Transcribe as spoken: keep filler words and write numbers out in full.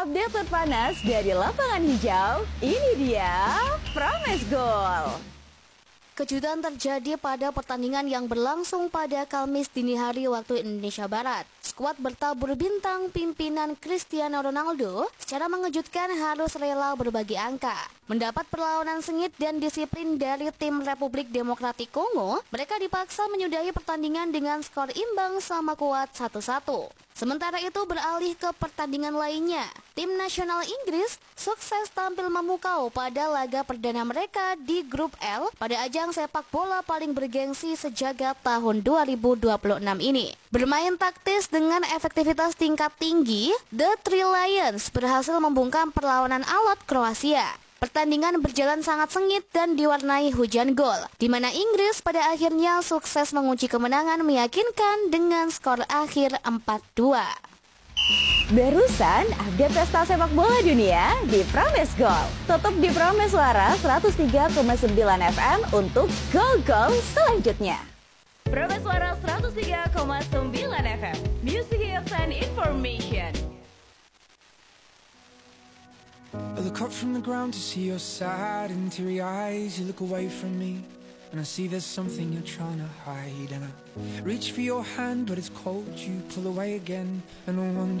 update terpanas dari lapangan hijau. Ini dia Promes Goal. Kejutan terjadi pada pertandingan yang berlangsung pada Kamis dini hari waktu Indonesia Barat. Skuad bertabur bintang pimpinan Cristiano Ronaldo secara mengejutkan harus rela berbagi angka. Mendapat perlawanan sengit dan disiplin dari tim Republik Demokratik Kongo, mereka dipaksa menyudahi pertandingan dengan skor imbang sama kuat satu satu. Sementara itu beralih ke pertandingan lainnya, tim nasional Inggris sukses tampil memukau pada laga perdana mereka di grup L pada ajang sepak bola paling bergengsi sejagat tahun dua ribu dua puluh enam ini. Bermain taktis dengan efektivitas tingkat tinggi, The Three Lions berhasil membungkam perlawanan alot Kroasia. Pertandingan berjalan sangat sengit dan diwarnai hujan gol, di mana Inggris pada akhirnya sukses mengunci kemenangan meyakinkan dengan skor akhir empat dua. Barusan update pesta sepak bola dunia di Promes Goal. Tutup di Promes Suara seratus tiga koma sembilan F M untuk gol-gol selanjutnya. Promes Suara seratus tiga koma sembilan F M, Music Hits and Information. I look up from the ground to see your sad and teary eyes. You look away from me and I see there's something you're trying to hide. And I reach for your hand but it's cold, you pull away again. And I wonder